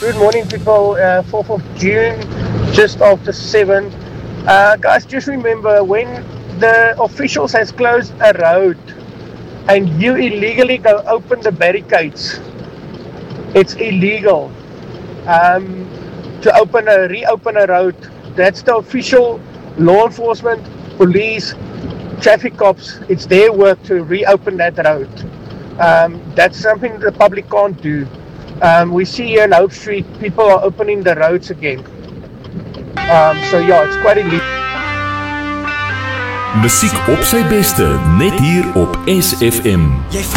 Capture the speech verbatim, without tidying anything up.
good morning, people. Uh, fourth of June, just after seven. Uh, guys, just remember, when the officials has closed a road and you illegally go open the barricades, it's illegal um, to open a reopen a road. That's the official law enforcement, police, traffic cops. It's their work to reopen that road. Um, that's something the public can't do. Um, we see here in Hope Street, people are opening the roads again. Um, so yeah, it's quite illegal. Musiek op sy beste, net hier op S F M.